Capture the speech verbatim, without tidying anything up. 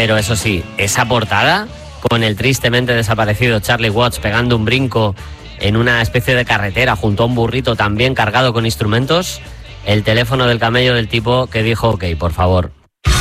Pero eso sí, esa portada con el tristemente desaparecido Charlie Watts pegando un brinco en una especie de carretera junto a un burrito también cargado con instrumentos, el teléfono del camello del tipo que dijo: ok, por favor,